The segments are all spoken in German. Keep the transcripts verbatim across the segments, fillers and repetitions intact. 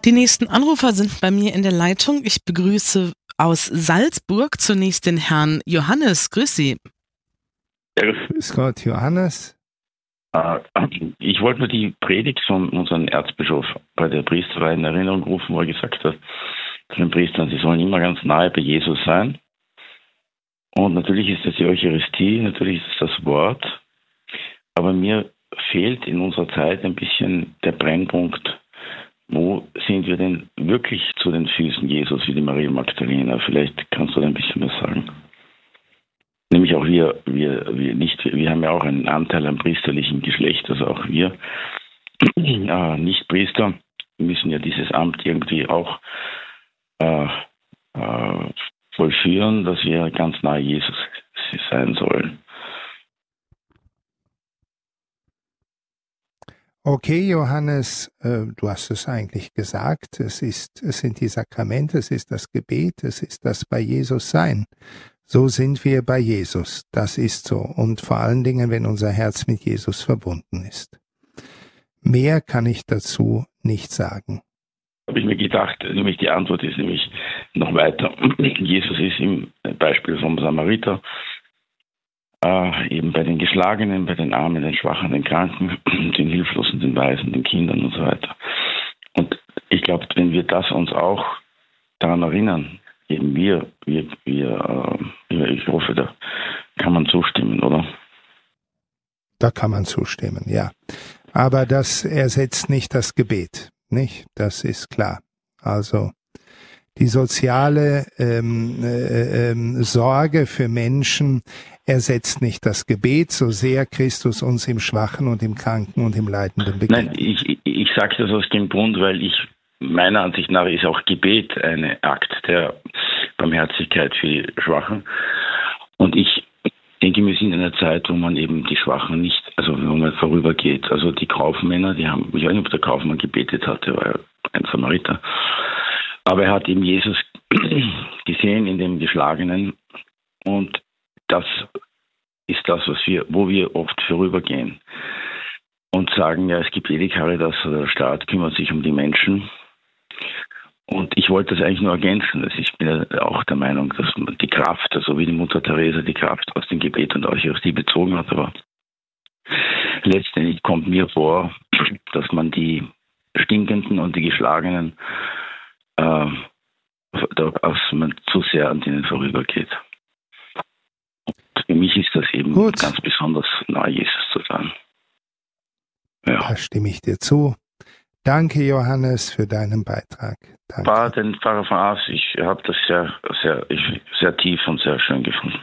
Die nächsten Anrufer sind bei mir in der Leitung. Ich begrüße aus Salzburg zunächst den Herrn Johannes. Grüß Sie. Ja, grüß Gott, Johannes. Ich wollte nur die Predigt von unserem Erzbischof bei der Priesterweihe in Erinnerung rufen, wo er gesagt hat, zu den Priestern, sie sollen immer ganz nahe bei Jesus sein. Und natürlich ist das die Eucharistie, natürlich ist es das Wort. Aber mir fehlt in unserer Zeit ein bisschen der Brennpunkt. Wo sind wir denn wirklich zu den Füßen Jesus, wie die Maria Magdalena? Vielleicht kannst du da ein bisschen was sagen. Nämlich auch wir, wir, wir nicht, wir haben ja auch einen Anteil am priesterlichen Geschlecht, also auch wir äh, Nicht-Priester müssen ja dieses Amt irgendwie auch äh, äh, vollführen, dass wir ganz nahe Jesus sein sollen. Okay, Johannes, äh, du hast es eigentlich gesagt, es ist, es sind die Sakramente, es ist das Gebet, es ist das bei Jesus sein. So sind wir bei Jesus, das ist so. Und vor allen Dingen, wenn unser Herz mit Jesus verbunden ist. Mehr kann ich dazu nicht sagen. Habe ich mir gedacht, nämlich die Antwort ist nämlich noch weiter. Jesus ist im Beispiel vom Samariter, Äh, eben bei den Geschlagenen, bei den Armen, den Schwachen, den Kranken, den Hilflosen, den Waisen, den Kindern und so weiter. Und ich glaube, wenn wir das uns auch daran erinnern, eben wir, wir, wir äh, ich hoffe, da kann man zustimmen, oder? Da kann man zustimmen, ja. Aber das ersetzt nicht das Gebet, nicht? Das ist klar. Also die soziale ähm, äh, ähm, Sorge für Menschen ersetzt nicht das Gebet, so sehr Christus uns im Schwachen und im Kranken und im Leidenden begegnet. Nein, ich, ich sage das aus dem Grund, weil ich, meiner Ansicht nach, ist auch Gebet ein Akt der Barmherzigkeit für die Schwachen. Und ich denke, wir sind in einer Zeit, wo man eben die Schwachen nicht, also wo man vorübergeht. Also die Kaufmänner, die haben, ich weiß nicht, ob der Kaufmann gebetet hat, der war ja ein Samariter. Aber er hat eben Jesus gesehen in dem Geschlagenen, und das ist das, was wir, wo wir oft vorübergehen und sagen, ja, es gibt eh die Caritas, der Staat kümmert sich um die Menschen. Und ich wollte das eigentlich nur ergänzen. Also ich bin ja auch der Meinung, dass man die Kraft, also wie die Mutter Teresa die Kraft aus dem Gebet und Eucharistie bezogen hat, aber letztendlich kommt mir vor, dass man die Stinkenden und die Geschlagenen äh, dass man zu sehr an denen vorübergeht. Und für mich ist das eben Gut. ganz besonders nahe Jesus zu sein. Ja. Da stimme ich dir zu. Danke, Johannes, für deinen Beitrag. Danke. War den Pfarrer von Ars, ich habe das sehr, sehr, sehr tief und sehr schön gefunden.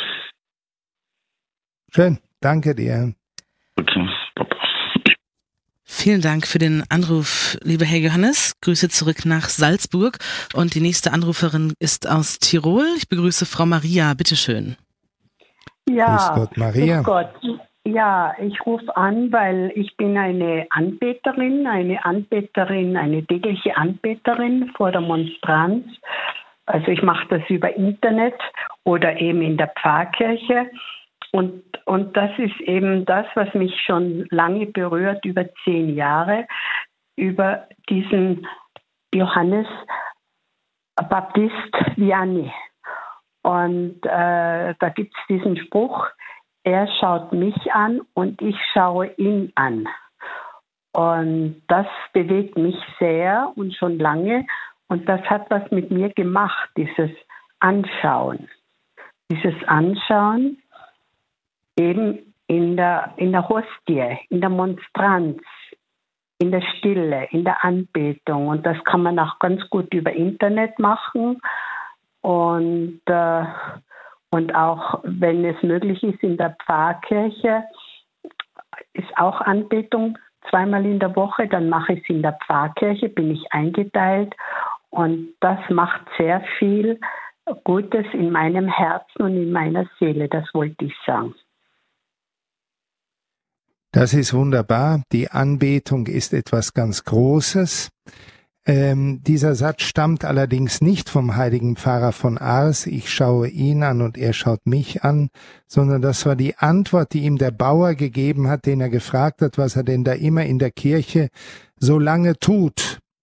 Schön, danke dir. Okay. Vielen Dank für den Anruf, lieber Herr Johannes. Grüße zurück nach Salzburg. Und die nächste Anruferin ist aus Tirol. Ich begrüße Frau Maria. Bitteschön. Ja, grüß Gott, Maria. Grüß Gott. Ja, ich rufe an, weil ich bin eine Anbeterin, eine Anbeterin, eine tägliche Anbeterin vor der Monstranz. Also ich mache das über Internet oder eben in der Pfarrkirche. Und, und das ist eben das, was mich schon lange berührt, über zehn Jahre, über diesen Johannes Baptist Vianney. Und äh, da gibt es diesen Spruch, er schaut mich an und ich schaue ihn an. Und das bewegt mich sehr und schon lange. Und das hat was mit mir gemacht, dieses Anschauen. Dieses Anschauen, eben in der, in der Hostie, in der Monstranz, in der Stille, in der Anbetung. Und das kann man auch ganz gut über Internet machen. Und, äh, und auch, wenn es möglich ist, in der Pfarrkirche ist auch Anbetung zweimal in der Woche. Dann mache ich es in der Pfarrkirche, bin ich eingeteilt. Und das macht sehr viel Gutes in meinem Herzen und in meiner Seele. Das wollte ich sagen. Das ist wunderbar. Die Anbetung ist etwas ganz Großes. Ähm, dieser Satz stammt allerdings nicht vom heiligen Pfarrer von Ars, ich schaue ihn an und er schaut mich an, sondern das war die Antwort, die ihm der Bauer gegeben hat, den er gefragt hat, was er denn da immer in der Kirche so lange tut.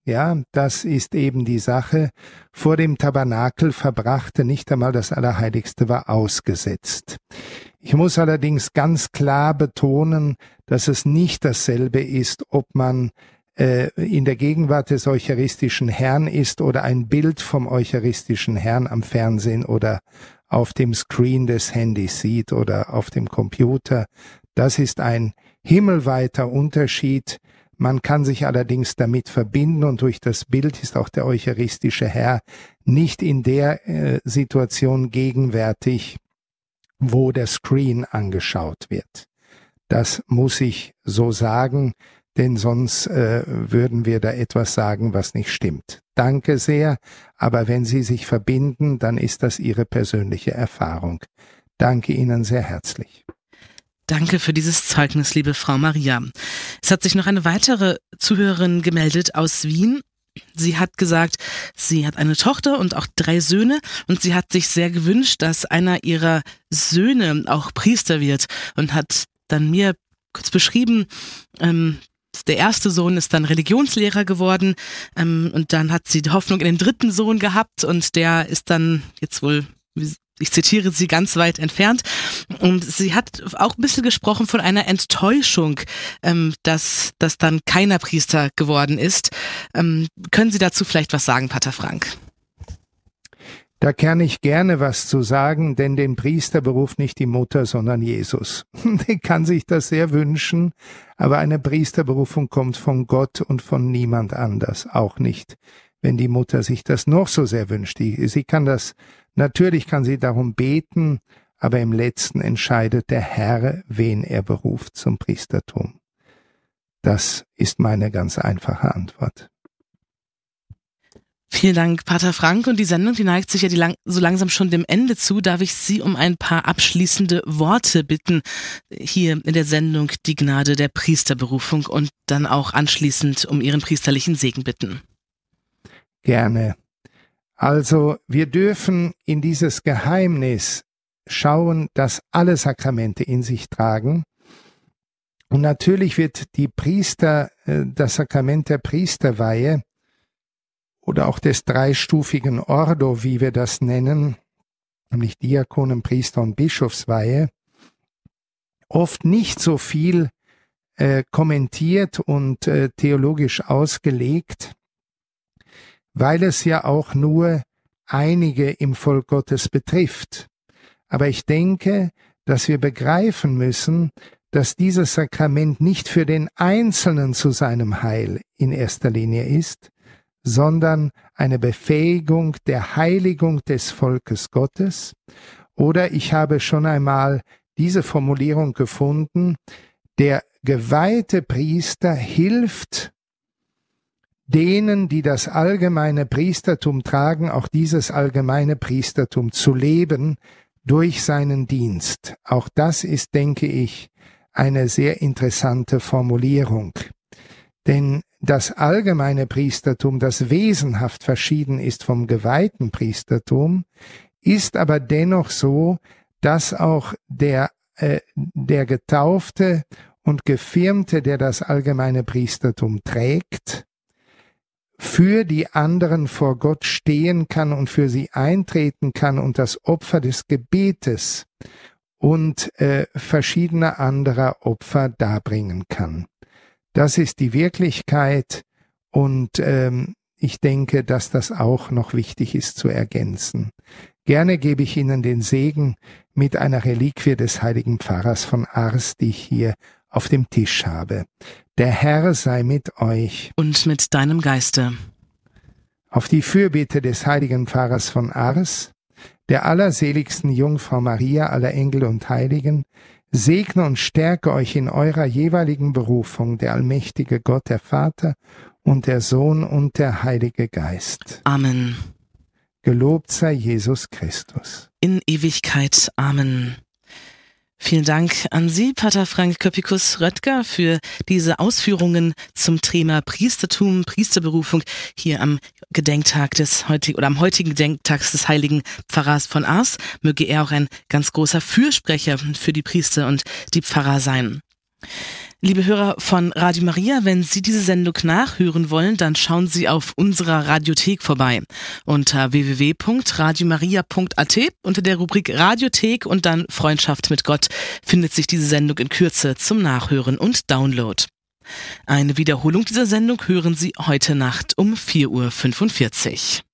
Ja, das ist eben die Sache. Vor dem Tabernakel verbrachte nicht einmal das Allerheiligste war ausgesetzt. Ich muss allerdings ganz klar betonen, dass es nicht dasselbe ist, ob man äh, in der Gegenwart des eucharistischen Herrn ist oder ein Bild vom eucharistischen Herrn am Fernsehen oder auf dem Screen des Handys sieht oder auf dem Computer. Das ist ein himmelweiter Unterschied. Man kann sich allerdings damit verbinden und durch das Bild ist auch der eucharistische Herr nicht in der äh, Situation gegenwärtig, wo der Screen angeschaut wird. Das muss ich so sagen, denn sonst äh, würden wir da etwas sagen, was nicht stimmt. Danke sehr, aber wenn Sie sich verbinden, dann ist das Ihre persönliche Erfahrung. Danke Ihnen sehr herzlich. Danke für dieses Zeugnis, liebe Frau Maria. Es hat sich noch eine weitere Zuhörerin gemeldet aus Wien. Sie hat gesagt, sie hat eine Tochter und auch drei Söhne und sie hat sich sehr gewünscht, dass einer ihrer Söhne auch Priester wird und hat dann mir kurz beschrieben, ähm, der erste Sohn ist dann Religionslehrer geworden ähm, und dann hat sie die Hoffnung in den dritten Sohn gehabt und der ist dann jetzt wohl, ich zitiere sie, ganz weit entfernt. Und sie hat auch ein bisschen gesprochen von einer Enttäuschung, ähm, dass, dass dann keiner Priester geworden ist. Ähm, können Sie dazu vielleicht was sagen, Pater Frank? Da kann ich gerne was zu sagen, denn den Priester beruft nicht die Mutter, sondern Jesus. Der kann sich das sehr wünschen, aber eine Priesterberufung kommt von Gott und von niemand anders, auch nicht, wenn die Mutter sich das noch so sehr wünscht. Sie kann das, natürlich kann sie darum beten, aber im Letzten entscheidet der Herr, wen er beruft zum Priestertum. Das ist meine ganz einfache Antwort. Vielen Dank, Pater Frank. Und die Sendung, die neigt sich ja die lang, so langsam schon dem Ende zu. Darf ich Sie um ein paar abschließende Worte bitten, hier in der Sendung Die Gnade der Priesterberufung und dann auch anschließend um Ihren priesterlichen Segen bitten? Gerne. Also, wir dürfen in dieses Geheimnis schauen, dass alle Sakramente in sich tragen. Und natürlich wird die Priester, das Sakrament der Priesterweihe oder auch des dreistufigen Ordo, wie wir das nennen, nämlich Diakonen, Priester und Bischofsweihe, oft nicht so viel äh, kommentiert und äh, theologisch ausgelegt, weil es ja auch nur einige im Volk Gottes betrifft. Aber ich denke, dass wir begreifen müssen, dass dieses Sakrament nicht für den Einzelnen zu seinem Heil in erster Linie ist, sondern eine Befähigung der Heiligung des Volkes Gottes. Oder ich habe schon einmal diese Formulierung gefunden, der geweihte Priester hilft denen, die das allgemeine Priestertum tragen, auch dieses allgemeine Priestertum zu leben durch seinen Dienst. Auch das ist, denke ich, eine sehr interessante Formulierung. Denn das allgemeine Priestertum, das wesenhaft verschieden ist vom geweihten Priestertum, ist aber dennoch so, dass auch der, äh, der Getaufte und Gefirmte, der das allgemeine Priestertum trägt, für die anderen vor Gott stehen kann und für sie eintreten kann und das Opfer des Gebetes und äh, verschiedener anderer Opfer darbringen kann. Das ist die Wirklichkeit und ähm, ich denke, dass das auch noch wichtig ist zu ergänzen. Gerne gebe ich Ihnen den Segen mit einer Reliquie des heiligen Pfarrers von Ars, die ich hier auf dem Tisch habe. Der Herr sei mit euch. Und mit deinem Geiste. Auf die Fürbitte des heiligen Pfarrers von Ars, der allerseligsten Jungfrau Maria, aller Engel und Heiligen, segne und stärke euch in eurer jeweiligen Berufung der allmächtige Gott, der Vater und der Sohn und der Heilige Geist. Amen. Gelobt sei Jesus Christus. In Ewigkeit. Amen. Vielen Dank an Sie, Pater Frank Köppikus-Röttger, für diese Ausführungen zum Thema Priestertum, Priesterberufung hier am Gedenktag des heutigen oder am heutigen Gedenktag des heiligen Pfarrers von Ars. Möge er auch ein ganz großer Fürsprecher für die Priester und die Pfarrer sein. Liebe Hörer von Radio Maria, wenn Sie diese Sendung nachhören wollen, dann schauen Sie auf unserer Radiothek vorbei. Unter w w w punkt radio maria punkt a t unter der Rubrik Radiothek und dann Freundschaft mit Gott findet sich diese Sendung in Kürze zum Nachhören und Download. Eine Wiederholung dieser Sendung hören Sie heute Nacht um vier Uhr fünfundvierzig.